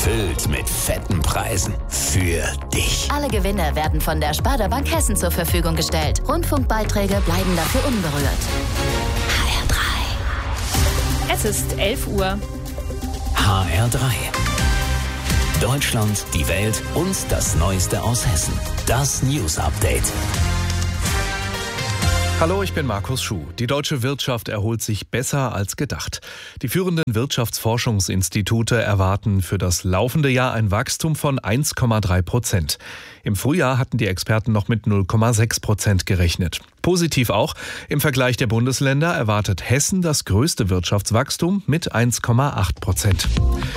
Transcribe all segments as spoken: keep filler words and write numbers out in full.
Gefüllt mit fetten Preisen. Für dich. Alle Gewinne werden von der Sparda Bank Hessen zur Verfügung gestellt. Rundfunkbeiträge bleiben dafür unberührt. H R drei. Es ist elf Uhr. H R drei. Deutschland, die Welt und das Neueste aus Hessen. Das News Update. Hallo, ich bin Markus Schuh. Die deutsche Wirtschaft erholt sich besser als gedacht. Die führenden Wirtschaftsforschungsinstitute erwarten für das laufende Jahr ein Wachstum von eins Komma drei Prozent. Im Frühjahr hatten die Experten noch mit null Komma sechs Prozent gerechnet. Positiv auch, im Vergleich der Bundesländer erwartet Hessen das größte Wirtschaftswachstum mit eins Komma acht Prozent.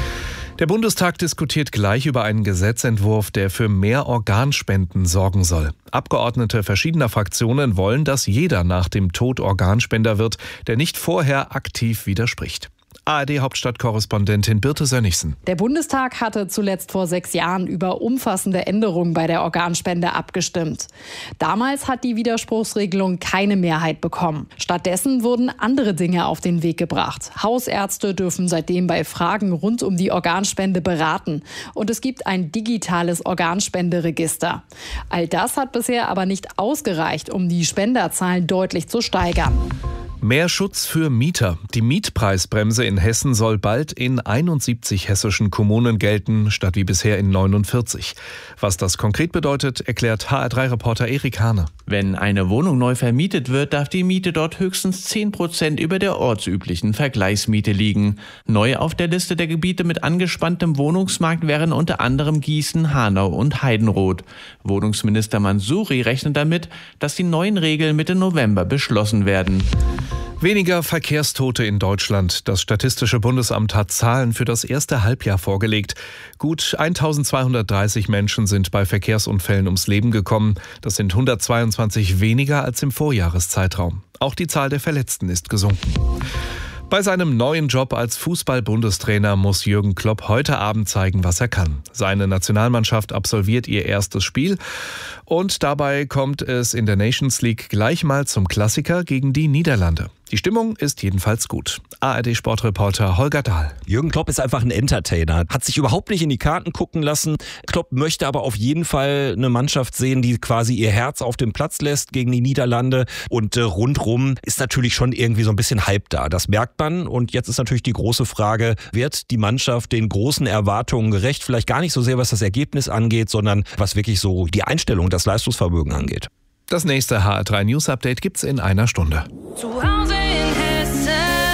Der Bundestag diskutiert gleich über einen Gesetzentwurf, der für mehr Organspenden sorgen soll. Abgeordnete verschiedener Fraktionen wollen, dass jeder nach dem Tod Organspender wird, der nicht vorher aktiv widerspricht. A R D-Hauptstadtkorrespondentin Birte Sönnigsen. Der Bundestag hatte zuletzt vor sechs Jahren über umfassende Änderungen bei der Organspende abgestimmt. Damals hat die Widerspruchsregelung keine Mehrheit bekommen. Stattdessen wurden andere Dinge auf den Weg gebracht. Hausärzte dürfen seitdem bei Fragen rund um die Organspende beraten. Und es gibt ein digitales Organspenderegister. All das hat bisher aber nicht ausgereicht, um die Spenderzahlen deutlich zu steigern. Mehr Schutz für Mieter. Die Mietpreisbremse in Hessen soll bald in einundsiebzig hessischen Kommunen gelten, statt wie bisher in neunundvierzig. Was das konkret bedeutet, erklärt H R drei Reporter Erik Hane. Wenn eine Wohnung neu vermietet wird, darf die Miete dort höchstens zehn Prozent über der ortsüblichen Vergleichsmiete liegen. Neu auf der Liste der Gebiete mit angespanntem Wohnungsmarkt wären unter anderem Gießen, Hanau und Heidenroth. Wohnungsminister Mansouri rechnet damit, dass die neuen Regeln Mitte November beschlossen werden. Weniger Verkehrstote in Deutschland. Das Statistische Bundesamt hat Zahlen für das erste Halbjahr vorgelegt. Gut eintausendzweihundertdreißig Menschen sind bei Verkehrsunfällen ums Leben gekommen. Das sind hundertzweiundzwanzig weniger als im Vorjahreszeitraum. Auch die Zahl der Verletzten ist gesunken. Bei seinem neuen Job als Fußball-Bundestrainer muss Jürgen Klopp heute Abend zeigen, was er kann. Seine Nationalmannschaft absolviert ihr erstes Spiel und dabei kommt es in der Nations League gleich mal zum Klassiker gegen die Niederlande. Die Stimmung ist jedenfalls gut. A R D-Sportreporter Holger Dahl. Jürgen Klopp ist einfach ein Entertainer, hat sich überhaupt nicht in die Karten gucken lassen. Klopp möchte aber auf jeden Fall eine Mannschaft sehen, die quasi ihr Herz auf dem Platz lässt gegen die Niederlande. Und äh, rundrum ist natürlich schon irgendwie so ein bisschen Hype da. Das merkt man. Und jetzt ist natürlich die große Frage, wird die Mannschaft den großen Erwartungen gerecht? Vielleicht gar nicht so sehr, was das Ergebnis angeht, sondern was wirklich so die Einstellung, das Leistungsvermögen angeht. Das nächste H R drei News Update gibt's in einer Stunde. Zu Hause in Hessen.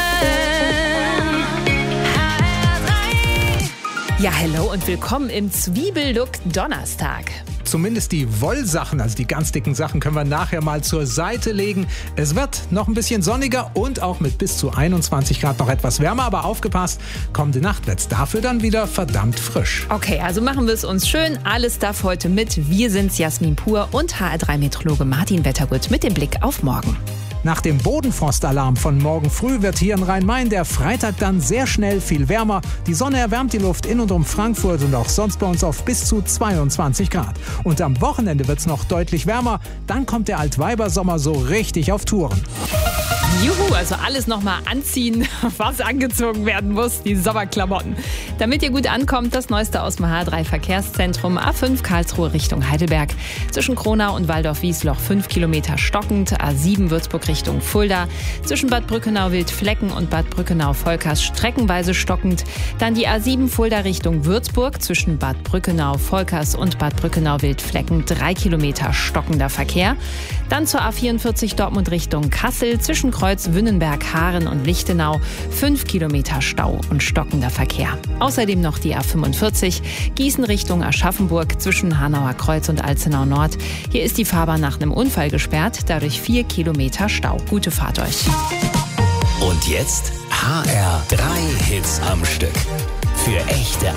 H R drei. Ja, hello und willkommen im Zwiebellook Donnerstag. Zumindest die Wollsachen, also die ganz dicken Sachen, können wir nachher mal zur Seite legen. Es wird noch ein bisschen sonniger und auch mit bis zu einundzwanzig Grad noch etwas wärmer. Aber aufgepasst, kommende Nacht wird's dafür dann wieder verdammt frisch. Okay, also machen wir es uns schön. Alles darf heute mit. Wir sind's, Jasmin Pur und H R drei Meteorologe Martin Wettergut mit dem Blick auf morgen. Nach dem Bodenfrostalarm von morgen früh wird hier in Rhein-Main der Freitag dann sehr schnell viel wärmer. Die Sonne erwärmt die Luft in und um Frankfurt und auch sonst bei uns auf bis zu zweiundzwanzig Grad. Und am Wochenende wird es noch deutlich wärmer. Dann kommt der Altweibersommer so richtig auf Touren. Juhu, also alles nochmal anziehen, was angezogen werden muss, die Sommerklamotten. Damit ihr gut ankommt, das Neueste aus dem H R drei Verkehrszentrum. A fünf Karlsruhe Richtung Heidelberg. Zwischen Kronau und Waldorf-Wiesloch fünf Kilometer stockend. A sieben Würzburg Richtung Fulda. Zwischen Bad Brückenau-Wildflecken und Bad Brückenau-Volkers streckenweise stockend. Dann die A sieben Fulda Richtung Würzburg. Zwischen Bad Brückenau-Volkers und Bad Brückenau-Wildflecken drei Kilometer stockender Verkehr. Dann zur A vierundvierzig Dortmund Richtung Kassel. Zwischen Kreuz Wünnenberg, Haaren und Lichtenau fünf Kilometer Stau und stockender Verkehr. Außerdem noch die A fünfundvierzig Gießen Richtung Aschaffenburg zwischen Hanauer Kreuz und Alzenau Nord. Hier ist die Fahrbahn nach einem Unfall gesperrt, dadurch vier Kilometer Stau. Gute Fahrt euch. Und jetzt H R drei Hits am Stück. Für echte